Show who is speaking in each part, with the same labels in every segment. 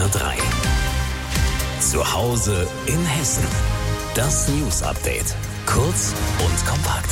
Speaker 1: HR3. Zu Hause in Hessen. Das News-Update. Kurz und kompakt.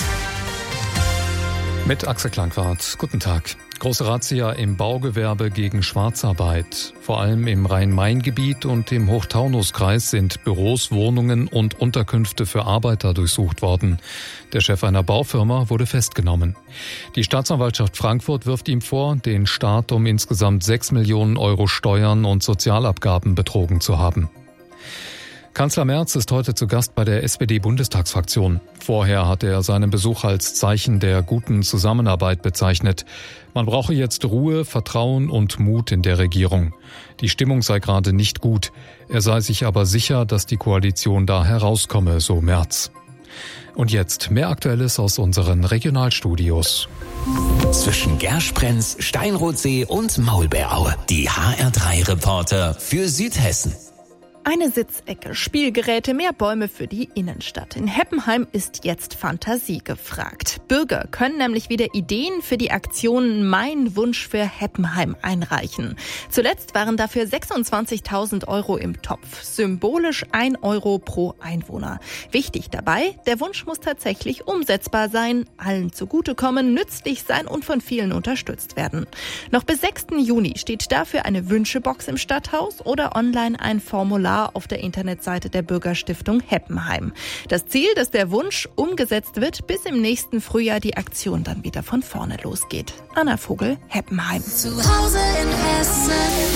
Speaker 2: Mit Axel Klangwart. Guten Tag. Große Razzia im Baugewerbe gegen Schwarzarbeit. Vor allem im Rhein-Main-Gebiet und im Hochtaunuskreis sind Büros, Wohnungen und Unterkünfte für Arbeiter durchsucht worden. Der Chef einer Baufirma wurde festgenommen. Die Staatsanwaltschaft Frankfurt wirft ihm vor, den Staat um insgesamt 6 Millionen Euro Steuern und Sozialabgaben betrogen zu haben. Kanzler Merz ist heute zu Gast bei der SPD-Bundestagsfraktion. Vorher hatte er seinen Besuch als Zeichen der guten Zusammenarbeit bezeichnet. Man brauche jetzt Ruhe, Vertrauen und Mut in der Regierung. Die Stimmung sei gerade nicht gut. Er sei sich aber sicher, dass die Koalition da herauskomme, so Merz. Und jetzt mehr Aktuelles aus unseren Regionalstudios.
Speaker 1: Zwischen Gersprenz, Steinrotsee und Maulbeeraue. Die HR3-Reporter für Südhessen.
Speaker 3: Eine Sitzecke, Spielgeräte, mehr Bäume für die Innenstadt. In Heppenheim ist jetzt Fantasie gefragt. Bürger können nämlich wieder Ideen für die Aktion Mein Wunsch für Heppenheim einreichen. Zuletzt waren dafür 26.000 Euro im Topf. Symbolisch 1 Euro pro Einwohner. Wichtig dabei, der Wunsch muss tatsächlich umsetzbar sein, allen zugutekommen, nützlich sein und von vielen unterstützt werden. Noch bis 6. Juni steht dafür eine Wünschebox im Stadthaus oder online ein Formular auf der Internetseite der Bürgerstiftung Heppenheim. Das Ziel, dass der Wunsch umgesetzt wird, bis im nächsten Frühjahr die Aktion dann wieder von vorne losgeht. Anna Vogel, Heppenheim.
Speaker 4: Zu Hause in Hessen.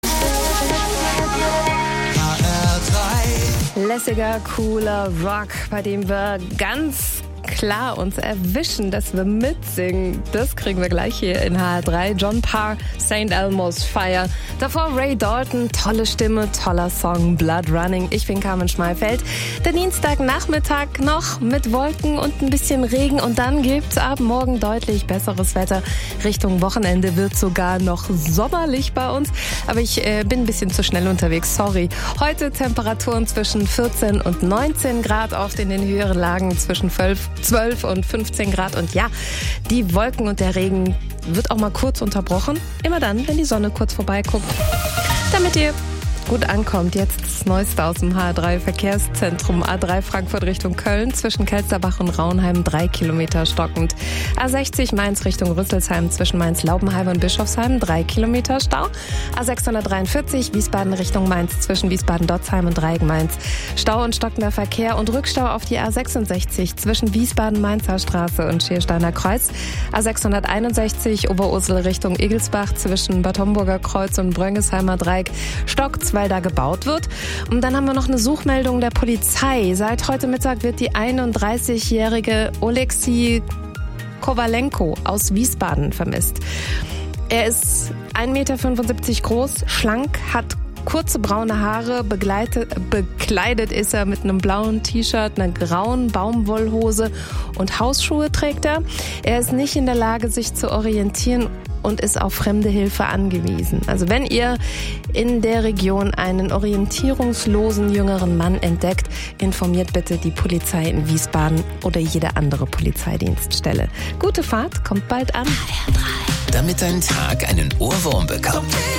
Speaker 4: HR3.
Speaker 5: Lässiger, cooler Rock, bei dem wir ganz klar uns erwischen, dass wir mitsingen. Das kriegen wir gleich hier in HR3. John Parr, St. Elmo's Fire. Davor Ray Dalton, tolle Stimme, toller Song, Blood Running. Ich bin Carmen Schmalfeld. Der Dienstagnachmittag noch mit Wolken und ein bisschen Regen und dann gibt's ab morgen deutlich besseres Wetter. Richtung Wochenende wird sogar noch sommerlich bei uns. Aber ich bin ein bisschen zu schnell unterwegs, sorry. Heute Temperaturen zwischen 14 und 19 Grad, oft in den höheren Lagen zwischen 12 und 15 Grad. Und ja, die Wolken und der Regen wird auch mal kurz unterbrochen. Immer dann, wenn die Sonne kurz vorbeiguckt. Damit ihr gut ankommt, jetzt das Neueste aus dem HR3-Verkehrszentrum. A3 Frankfurt Richtung Köln, zwischen Kelsterbach und Raunheim 3 Kilometer stockend. A60 Mainz Richtung Rüsselsheim, zwischen Mainz-Laubenheim und Bischofsheim 3 Kilometer Stau. A643 Wiesbaden Richtung Mainz, zwischen Wiesbaden-Dotzheim und Dreieck-Mainz. Stau und stockender Verkehr und Rückstau auf die A66 zwischen Wiesbaden-Mainzer Straße und Schiersteiner Kreuz. A661 Oberursel Richtung Egelsbach, zwischen Bad Homburger Kreuz und Bröngesheimer Dreieck. Stock, weil da gebaut wird. Und dann haben wir noch eine Suchmeldung der Polizei. Seit heute Mittag wird die 31-jährige Oleksiy Kowalenko aus Wiesbaden vermisst. Er ist 1,75 Meter groß, schlank, hat kurze braune Haare, bekleidet ist er mit einem blauen T-Shirt, einer grauen Baumwollhose und Hausschuhe trägt er. Er ist nicht in der Lage, sich zu orientieren und ist auf fremde Hilfe angewiesen. Also wenn ihr in der Region einen orientierungslosen jüngeren Mann entdeckt, informiert bitte die Polizei in Wiesbaden oder jede andere Polizeidienststelle. Gute Fahrt, kommt bald an.
Speaker 1: Damit dein Tag einen Ohrwurm bekommt.